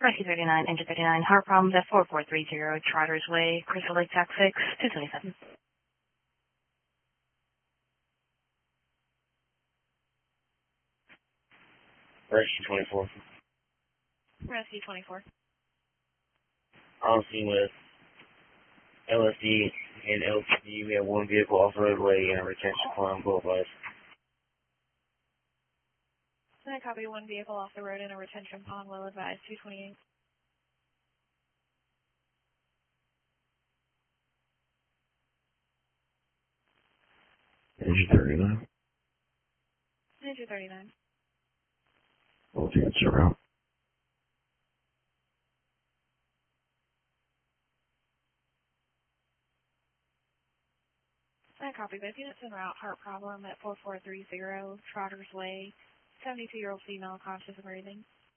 Rescue 39, Engine 39, heart problems at 4430 Trotters Way, Crystal Lake, Tax 6, 227. Rescue 24. Rescue 24. On scene with LSD and LTD. We have one vehicle off the roadway and a retention pond, both of us. I copy one vehicle off the road in a retention pond, well advised, 228. Engine 39. Engine 39. Both units are out. I copy both units en route, heart problem at 4430 Trotters Way, 72-year-old female, conscious and breathing.